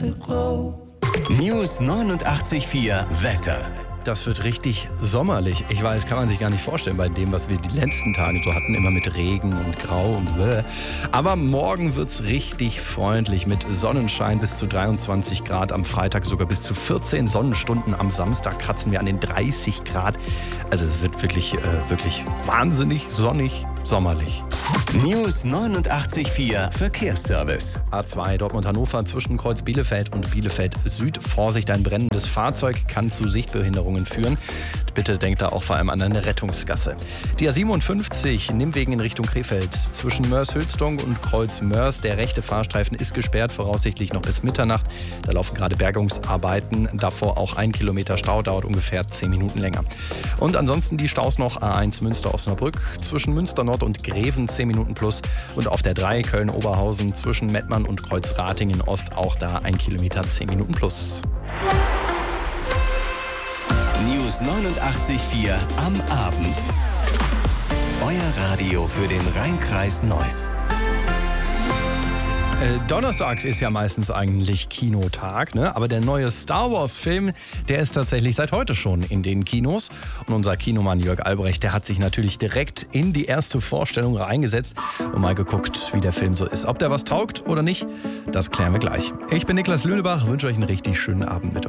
to glow. News 89.4 Wetter. Das wird richtig sommerlich. Ich weiß, kann man sich gar nicht vorstellen bei dem, was wir die letzten Tage so hatten, immer mit Regen und Grau und bläh. Aber morgen wird's richtig freundlich mit Sonnenschein bis zu 23 Grad, am Freitag sogar bis zu 14 Sonnenstunden, am Samstag kratzen wir an den 30 Grad. Also es wird wirklich wahnsinnig sonnig, sommerlich. News 89.4 Verkehrsservice. A2 Dortmund-Hannover zwischen Kreuz Bielefeld und Bielefeld Süd. Vorsicht, ein brennendes Fahrzeug kann zu Sichtbehinderungen führen. Bitte denkt da auch vor allem an eine Rettungsgasse. Die A57 Nimmwegen in Richtung Krefeld zwischen Mörs-Hülstung und Kreuz Mörs. Der rechte Fahrstreifen ist gesperrt, voraussichtlich noch bis Mitternacht. Da laufen gerade Bergungsarbeiten. Davor auch 1 Kilometer Stau, dauert ungefähr 10 Minuten länger. Und ansonsten die Staus noch A1 Münster-Osnabrück zwischen Münster Nord und Greven 10 Minuten plus. Und auf der 3 Köln-Oberhausen zwischen Mettmann und Kreuz-Ratingen Ost auch da 1 Kilometer 10 Minuten plus. News 89.4 am Abend. Euer Radio für den Rhein-Kreis Neuss. Donnerstags ist ja meistens eigentlich Kinotag, ne? Aber der neue Star Wars-Film, der ist tatsächlich seit heute schon in den Kinos. Und unser Kinomann Jörg Albrecht, der hat sich natürlich direkt in die erste Vorstellung reingesetzt und mal geguckt, wie der Film so ist. Ob der was taugt oder nicht, das klären wir gleich. Ich bin Niklas Lünebach, wünsche euch einen richtig schönen Abend mit uns.